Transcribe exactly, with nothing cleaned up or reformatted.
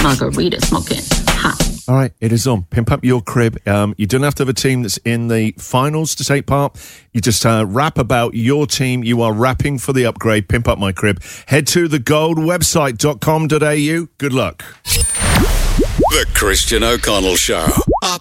margarita smoking hot. All right, it is on. Pimp Up Your Crib. Um, you don't have to have a team that's in the finals to take part. You just uh, rap about your team. You are rapping for the upgrade. Pimp Up My Crib. Head to the gold website dot com dot a u. Good luck. The Christian O'Connell Show. Up